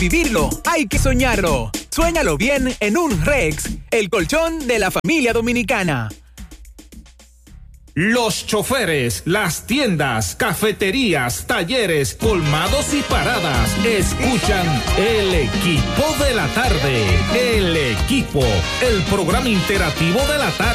vivirlo, hay que soñarlo. Suéñalo bien en un Rex, el colchón de la familia dominicana. Los choferes, las tiendas, cafeterías, talleres, colmados y paradas escuchan El Equipo de la Tarde. El Equipo, el programa interactivo de la tarde.